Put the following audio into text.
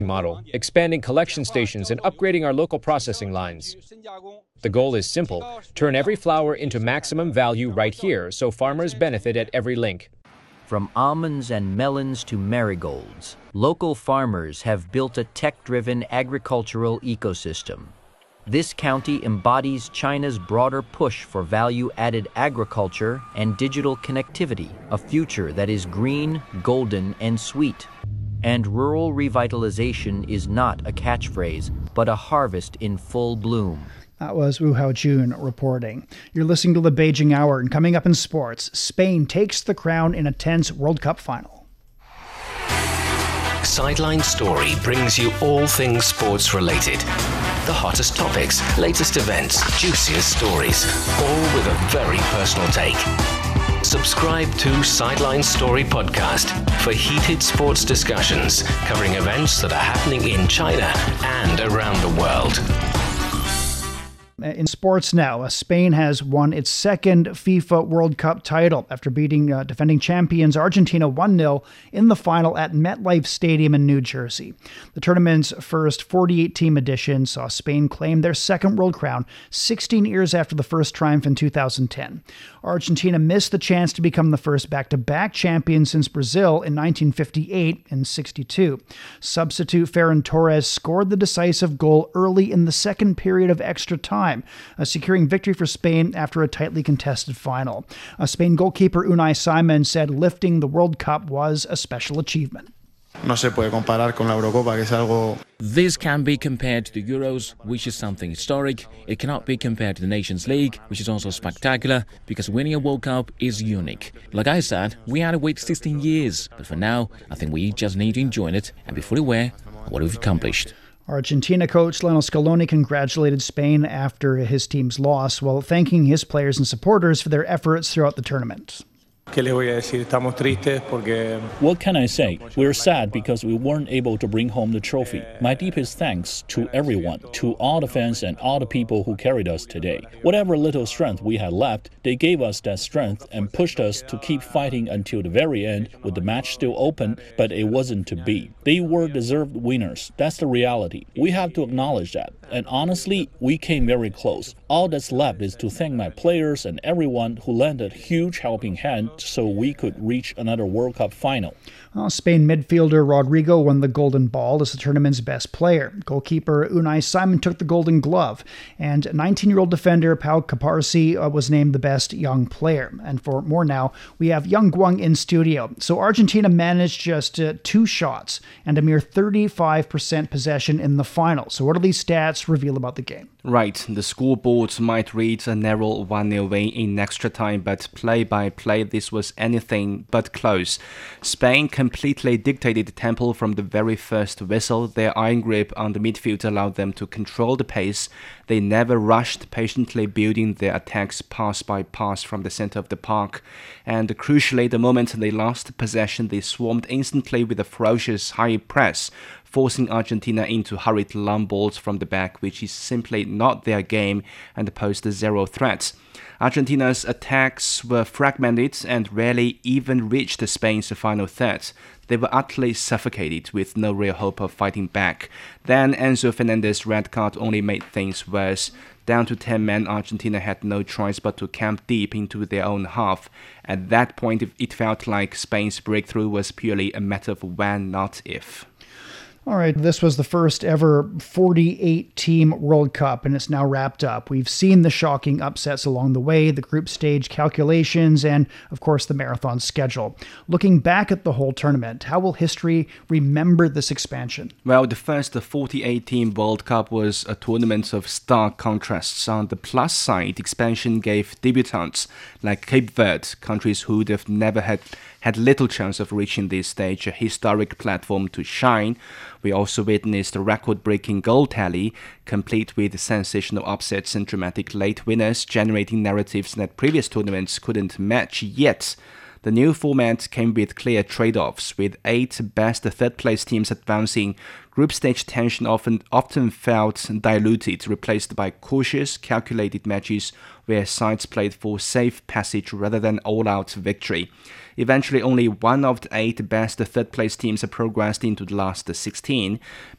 model, expanding collection stations and upgrading our local processing lines. The goal is simple: turn every flower into maximum value right here so farmers benefit at every link. From almonds and melons to marigolds, local farmers have built a tech-driven agricultural ecosystem. This county embodies China's broader push for value-added agriculture and digital connectivity, a future that is green, golden, and sweet. And rural revitalization is not a catchphrase, but a harvest in full bloom. That was Wu Haojun reporting. You're listening to the Beijing Hour, and coming up in sports, Spain takes the crown in a tense World Cup final. Sideline Story brings you all things sports related. The hottest topics, latest events, juiciest stories, all with a very personal take. Subscribe to Sideline Story Podcast for heated sports discussions covering events that are happening in China and around the world. In sports now, Spain has won its second FIFA World Cup title after beating defending champions Argentina 1-0 in the final at MetLife Stadium in New Jersey. The tournament's first 48-team edition saw Spain claim their second world crown 16 years after the first triumph in 2010. Argentina missed the chance to become the first back-to-back champion since Brazil in 1958 and 62. Substitute Ferran Torres scored the decisive goal early in the second period of extra time, securing victory for Spain after a tightly contested final. Spain goalkeeper Unai Simon said lifting the World Cup was a special achievement. No se puede comparar con la Eurocopa, que es algo... This can be compared to the Euros, which is something historic. It cannot be compared to the Nations League, which is also spectacular, because winning a World Cup is unique. Like I said, we had to wait 16 years, but for now, I think we just need to enjoy it and be fully aware of what we've accomplished. Argentina coach Lionel Scaloni congratulated Spain after his team's loss, while thanking his players and supporters for their efforts throughout the tournament. What can I say? We're sad because we weren't able to bring home the trophy. My deepest thanks to everyone, to all the fans and all the people who carried us today. Whatever little strength we had left, they gave us that strength and pushed us to keep fighting until the very end with the match still open, but it wasn't to be. They were deserved winners. That's the reality. We have to acknowledge that. And honestly, we came very close. All that's left is to thank my players and everyone who lent a huge helping hand so we could reach another World Cup final. Spain midfielder Rodrigo won the Golden Ball as the tournament's best player. Goalkeeper Unai Simon took the Golden Glove, and 19-year-old defender Pau Cubarsí was named the best young player. And for more now, we have Young Guang in studio. So Argentina managed just 2 shots and a mere 35% possession in the final. So what do these stats reveal about the game? Right, the scoreboard might read a narrow 1-0 win in extra time, but play by play this was anything but close. Spain completely dictated the tempo from the very first whistle. Their iron grip on the midfield allowed them to control the pace. They never rushed, patiently building their attacks pass by pass from the center of the park. And crucially, the moment they lost possession, they swarmed instantly with a ferocious high press, forcing Argentina into hurried long balls from the back, which is simply not their game and posed zero threats. Argentina's attacks were fragmented and rarely even reached Spain's final third. They were utterly suffocated with no real hope of fighting back. Then Enzo Fernandez's red card only made things worse. Down to 10 men, Argentina had no choice but to camp deep into their own half. At that point, it felt like Spain's breakthrough was purely a matter of when, not if. All right, this was the first ever 48-team World Cup, and it's now wrapped up. We've seen the shocking upsets along the way, the group stage calculations, and, of course, the marathon schedule. Looking back at the whole tournament, how will history remember this expansion? Well, the first 48-team World Cup was a tournament of stark contrasts. On the plus side, expansion gave debutants like Cape Verde, countries who'd have never had little chance of reaching this stage, a historic platform to shine. We also witnessed a record-breaking goal tally, complete with sensational upsets and dramatic late winners, generating narratives that previous tournaments couldn't match yet. The new format came with clear trade-offs, with 8 best third-place teams advancing. Group stage tension often felt diluted, replaced by cautious, calculated matches where sides played for safe passage rather than all-out victory. Eventually, only one of the 8 best third-place teams progressed into the last 16.